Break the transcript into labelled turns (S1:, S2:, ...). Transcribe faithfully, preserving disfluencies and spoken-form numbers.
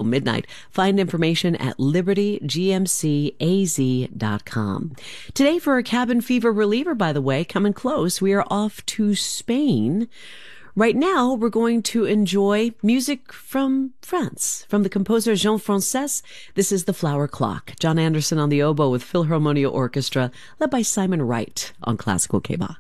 S1: midnight. Find information at liberty g m c a z dot com. Today, for a cabin fever reliever, by the way, coming close, we are off to Spain. Right now, we're going to enjoy music from France, from the composer Jean Frances. This is The Flower Clock. John Anderson on the oboe with Philharmonia Orchestra, led by Simon Wright on Classical K-Bach.